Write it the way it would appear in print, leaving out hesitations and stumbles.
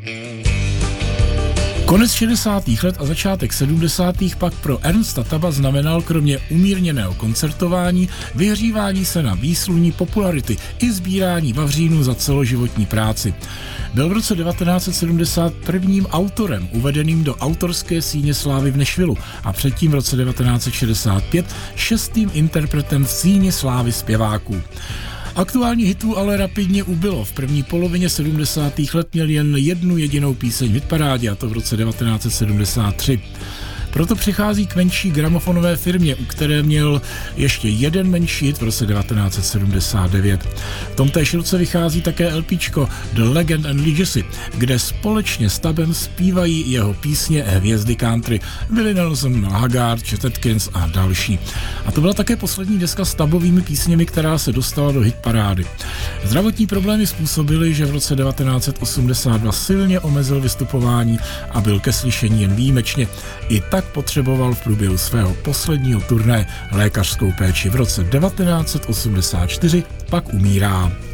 Konec 60. let a začátek 70. pak pro Ernsta Tabba znamenal kromě umírněného koncertování vyhřívání se na výsluní popularity i sbírání vavřínů za celoživotní práci. Byl v roce 1970 prvním autorem uvedeným do autorské síně slávy v Nashvillu a předtím v roce 1965 šestým interpretem v síni slávy zpěváků. Aktuální hitů ale rapidně ubylo. V první polovině 70. let měl jen jednu jedinou píseň v hitparádě, a to v roce 1973. Proto přichází k menší gramofonové firmě, u které měl ještě jeden menší hit v roce 1979. V tomtéž roce vychází také LPčko The Legend and Legacy, kde společně s Tabbem zpívají jeho písně hvězdy country Willie Nelson, Haggard, Chet Atkins a další. A to byla také poslední deska s Tabbovými písněmi, která se dostala do hitparády. Zdravotní problémy způsobily, že v roce 1982 silně omezil vystupování a byl ke slyšení jen výjimečně. I tak potřeboval v průběhu svého posledního turné lékařskou péči. V roce 1984 pak umírá.